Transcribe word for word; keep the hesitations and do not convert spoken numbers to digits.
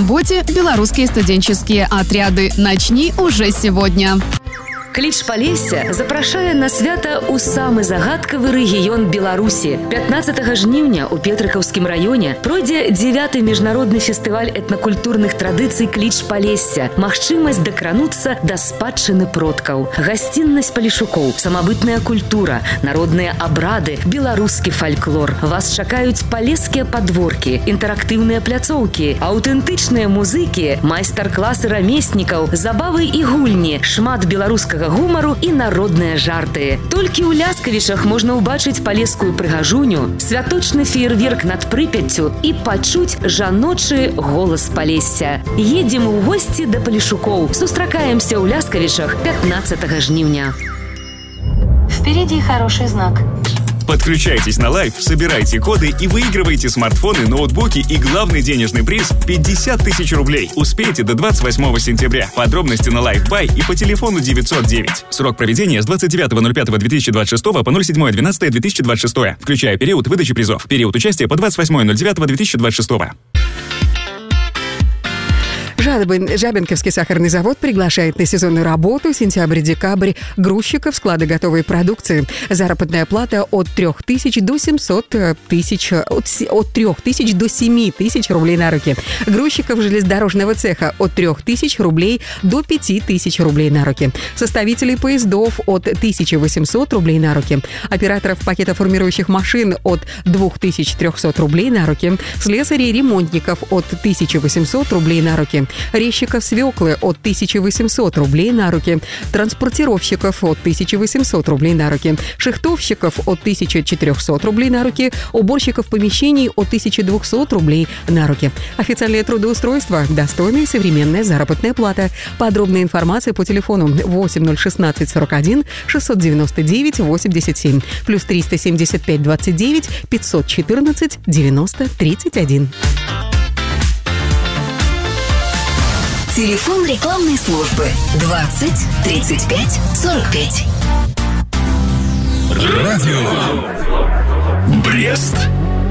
Камбоде белорусские студенческие отряды. Начни уже сегодня. Кліч Палесся запрашае на свята ў самы загадкавы рэгіён Беларусі. пятнаццатага жніўня ў Петрыкаўскім раёне пройдзе дзевяты міжнародны фестываль этнакультурных традыцый Кліч Палесся. Магчымасць дакрануцца да спадчыны продкаў, гасціннасць палешукоў, самабытная культура, народныя абрады, беларускі фальклор. Вас чакаюць палескія падворкі, інтэрактыўныя пляцоўкі, аўтэнтычныя музыкі, майстар-класы рамеснікаў, забавы і гульні, шмат беларускага гумару і народныя жарты. Толькі ў Ляскавічах можна ўбачыць палескую прыгажуню, святочны феерверк над Прыпяццю і пачуць жаночы голас Палесся. Едзем у госці да палешукоў. Сустракаемся ў Ляскавічах пятнаццатага жніўня. Впереди хороший знак. Подключайтесь на лайв, собирайте коды и выигрывайте смартфоны, ноутбуки и главный денежный приз – пятьдесят тысяч рублей. Успейте до двадцать восьмого сентября. Подробности на LiveBuy и по телефону девятьсот девять. Срок проведения с двадцать девятого ноль пятого две тысячи двадцать шестого по ноль седьмое двенадцатое две тысячи двадцать шестого, включая период выдачи призов. Период участия по двадцать восьмое ноль девятого две тысячи двадцать шестого. Жабинковский сахарный завод приглашает на сезонную работу сентябрь-декабрь грузчиков склада готовой продукции. Заработная плата от трех тысяч до семисот тысяч, от, от трех тысяч до семи тысяч рублей на руки. Грузчиков железнодорожного цеха от трех тысяч рублей до пяти тысяч рублей на руки. Составителей поездов от тысячи восьмисот рублей на руки. Операторов пакетоформирующих машин от двух тысяч трехсот рублей на руки. Слесарей-ремонтников от тысячи восьмисот рублей на руки. Резчиков свеклы от тысячи восьмисот рублей на руки, транспортировщиков от тысячи восьмисот рублей на руки, шихтовщиков от тысячи четырехсот рублей на руки, уборщиков помещений от тысячи двухсот рублей на руки. Официальное трудоустройство, достойная и современная заработная плата. Подробная информация по телефону восемь ноль шестнадцать сорок один шестьсот девяносто девять восемьдесят семь плюс триста семьдесят пять двадцать девять пятьсот четырнадцать девяносто тридцать один. Телефон рекламной службы двадцать тридцать пять сорок пять. Радио Брест.